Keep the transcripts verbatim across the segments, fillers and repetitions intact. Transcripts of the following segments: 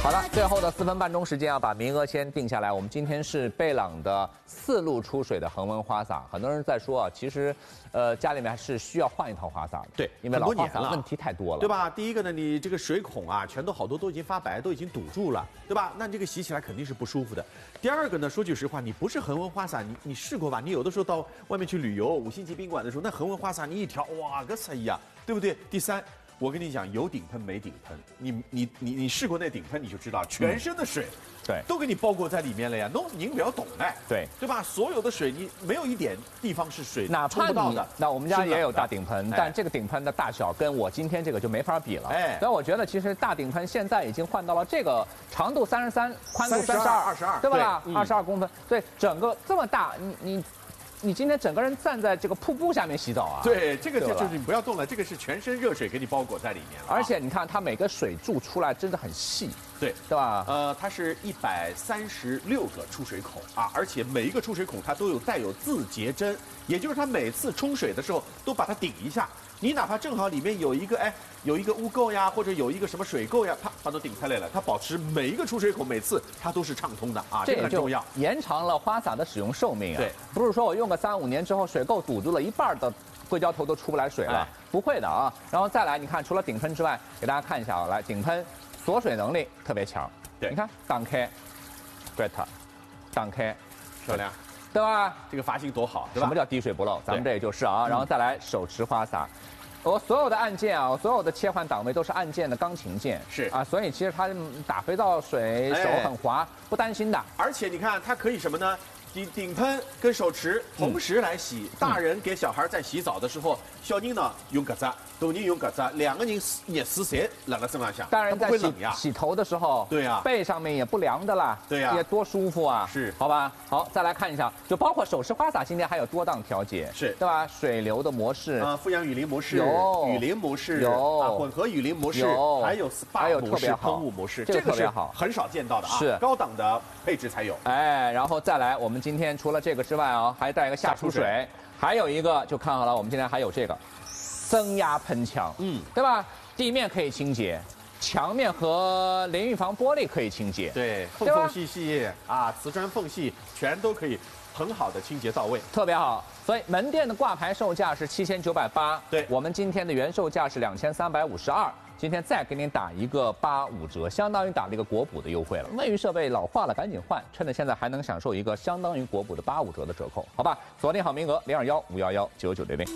好了，最后的四分半钟时间啊，把名额先定下来。我们今天是贝朗的四路出水的恒温花洒。很多人在说啊，其实，呃，家里面还是需要换一套花洒的。 对， 因为老花洒问题太多了， 对吧？第一个呢，你这个水孔啊，全都好多都已经发白，都已经堵住了，对吧？那这个洗起来肯定是不舒服的。第二个呢，说句实话，你不是恒温花洒，你你试过吧？你有的时候到外面去旅游，五星级宾馆的时候，那恒温花洒你一调，哇个啥呀，对不对？第三。我跟你讲，有顶喷没顶喷，你你你你试过那顶喷，你就知道全身的水， 对， 都给你包裹在里面了呀。弄您比较懂哎， 对对吧？所有的水你没有一点地方是水哪怕你那我们家也有大顶喷，但这个顶喷的大小跟我今天这个就没法比了。哎，所以我觉得其实大顶喷现在已经换到了这个长度三十三，宽度三十二， 二十二， 对吧？二十二公分，所以整个这么大，你你。你今天整个人站在这个瀑布下面洗澡啊？ 对，这个就是你不要动了，这个是全身热水给你包裹在里面了。 而且你看它每个水柱出来真的很细， 对对吧？ 呃，它是一百三十六个出水孔啊，而且每一个出水孔它都有带有自节针，也就是它每次冲水的时候都把它顶一下。你哪怕正好里面有一个哎有一个污垢呀，或者有一个什么水垢呀，啪把它顶开来了，它保持每一个出水口每次它都是畅通的啊，这个很重要， 延长了花洒的使用寿命啊。 对， 不是说我用个三五年之后水垢堵住了一半的硅胶头都出不来水了，哎、不会的啊。然后再来，你看除了顶喷之外，给大家看一下啊，来顶喷锁水能力特别强， 对， 你看挡开 ，great， 挡开， 漂亮。 对吧？ 这个阀性多好，对吧？ 什么叫滴水不漏？咱们这也就是啊，然后再来手持花洒，我所有的按键啊，我所有的切换档位都是按键的钢琴键， 是啊，所以其实它打肥皂水手很滑，不担心的。 而且你看，它可以什么呢？顶顶喷跟手持同时来洗，大人给小孩在洗澡的时候，小人呢用搿只，大人用搿只，两个人热水侪辣辣身上向， 大人在洗洗头的时候， 对呀， 背上面也不凉的啦， 对呀， 也多舒服啊， 是， 好吧？好，再来看一下，就包括手持花洒，今天还有多档调节， 是， 对吧？水流的模式， 啊，富阳雨淋模式， 有雨淋模式， 有啊，混合雨淋模式， 有， 还有 S P A 模式、喷雾模式， 这个特别好， 很少见到的啊， 是高档的配置才有。 哎，然后再来，我们今天除了这个之外啊，还带一个下出水，还有一个就看好了，我们今天还有这个增压喷枪，嗯，对吧？地面可以清洁，墙面和淋浴房玻璃可以清洁， 对，缝缝隙隙啊，瓷砖缝隙全都可以很好的清洁到位， 特别好。所以门店的挂牌售价是七千九百八， 对， 我们今天的原售价是两千三百五十二。今天再给您打一个八五折，相当于打了一个国补的优惠了。卫浴设备老化了，赶紧换，趁着现在还能享受一个相当于国补的八五折的折扣，好吧？锁定好名额，零二幺五幺幺九九零零。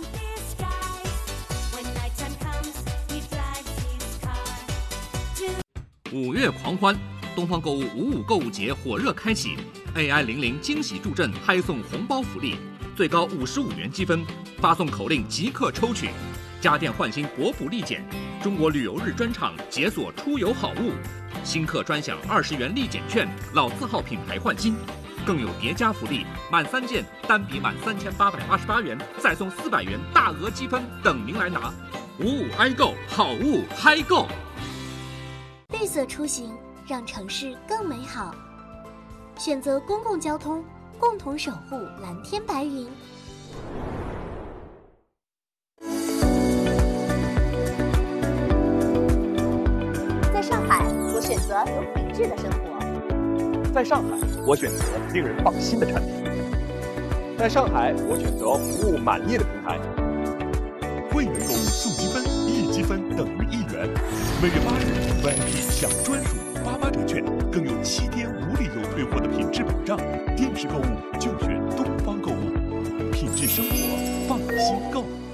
五月狂欢，东方购物五五购物节火热开启 ，A I 零零惊喜助阵，嗨送红包福利，最高五十五元积分，发送口令即刻抽取。家电换新国补立减，中国旅游日专场解锁出游好物，新客专享二十元立减券，老字号品牌换新，更有叠加福利，满三件单笔满三千八百八十八元，再送四百元大额积分等您来拿。五五挨购，好物嗨购。 绿色出行让城市更美好，选择公共交通，共同守护蓝天白云。 在上海，我选择有品质的生活。 在上海，我选择令人放心的产品。在上海，我选择服务满意的平台。 会员购物送积分，一积分等于一元。每月八日 V I P 享专属八八折券，更有七天无理由退货的品质保障。电视购物就选东方购物，品质生活，放心购。